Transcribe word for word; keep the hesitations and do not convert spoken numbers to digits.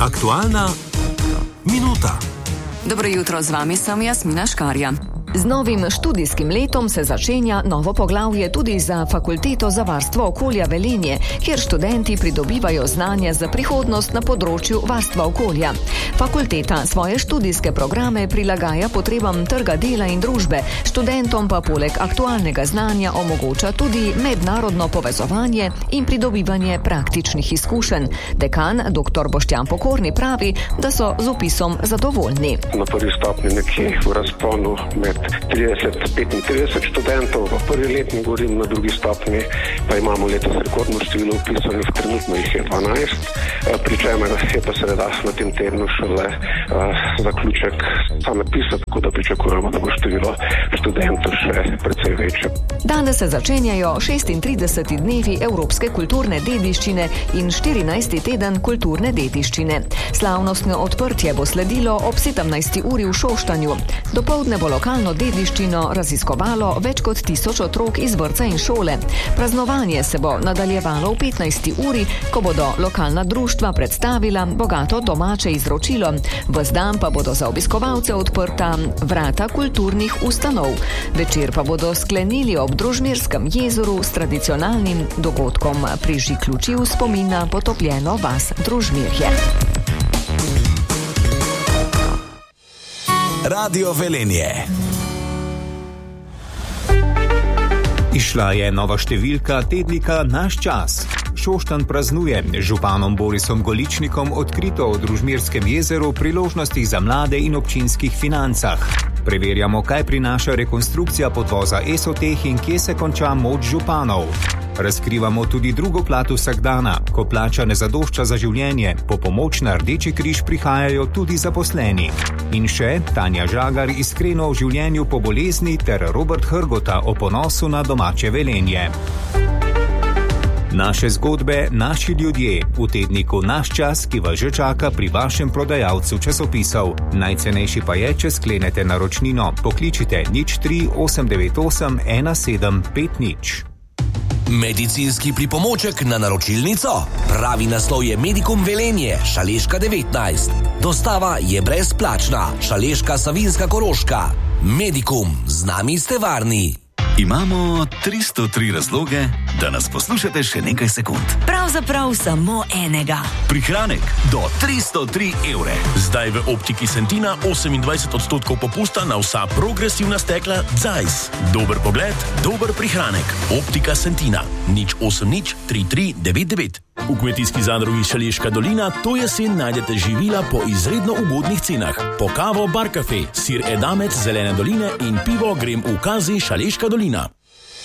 Aktualna minuta. Dobro jutro, z vami sem Jasmina Škarja. Z novim študijskim letom se začenja novo poglavje tudi za Fakulteto za varstvo okolja Velenje, kjer študenti pridobivajo znanja za prihodnost na področju varstva okolja. Fakulteta svoje študijske programe prilagaja potrebam trga dela in družbe, študentom pa poleg aktualnega znanja omogoča tudi mednarodno povezovanje in pridobivanje praktičnih izkušenj. Dekan dr. Boštjan Pokorni pravi, da so z vpisom zadovoljni. Na prvi stopnji nekje v razponu med trideset do petintrideset študentov, v prvi letni govorim, na drugi stopnji pa imamo letos rekordno število vpisanih, trenutno jih je dvanajst, pri čemer je pa seveda na tem tednu šele uh, zaključek same pisa, tako da pričakujemo, da bo število študentov še precej večje. Danes se začenjajo šestintrideseti dnevi evropske kulturne dediščine in štirinajsti teden kulturne dediščine. Slavnostno odprtje bo sledilo ob sedemnajsti uri v Šoštanju. Dopoldne bo lokalno dediščino raziskovalo več kot tisoč otrok iz vrtca in šole. Praznovanje se bo nadaljevalo v petnajsti uri, ko bodo lokalna društva predstavila bogato domače izročilo. Ves dan pa bodo za obiskovalce odprta vrata kulturnih ustanov. Večer pa bodo sklenili ob Družmirskem jezeru s tradicionalnim dogodkom prižiključi v spomin na potopljeno vas Družmirje. Radio Velenje. Išla je nova številka tednika Naš čas. Šoštanj praznuje z županom Borisom Goličnikom odkrito o Družmirskem jezeru, priložnostih za mlade in občinskih financah. Preverjamo, kaj prinaša rekonstrukcija podvoza Esoteh in kje se konča moč županov. Razkrivamo tudi drugo plat vsakdana, ko plača ne zadošča za življenje, po pomoč na Rdeči križ prihajajo tudi zaposleni. In še Tanja Žagar iskreno o življenju po bolezni ter Robert Hrgota o ponosu na domače Velenje. Naše zgodbe, naši ljudje v tedniku Naš čas, ki vas že čaka pri vašem prodajalcu časopisov. Najcenejši pa je, če sklenete naročnino. Pokličite nič tri osem devet osem ena sedem pet nič. Medicinski pripomoček na naročilnico? Pravi naslov je Medikum Velenje, Šaleška devetnajst. Dostava je brezplačna. Šaleška, Savinjska, Koroška. Medikum, z nami ste varni. Imamo tristo tri razloge, da nas poslušate še nekaj sekund. Pravzaprav samo enega. Prihranek do tristo tri evre. Zdaj v Optiki Sentina osemindvajset odstotkov popusta na vsa progresivna stekla Zeiss. Dober pogled, dober prihranek. Optika Sentina. nič osem nič tri tri devet devet. V kmetijski zadrugi Šaleška dolina to jesen najdete živila po izredno ugodnih cenah. Po kavo Bar Cafe, sir Edamec Zelene doline in pivo Grem v Kazi Šaleška dolina.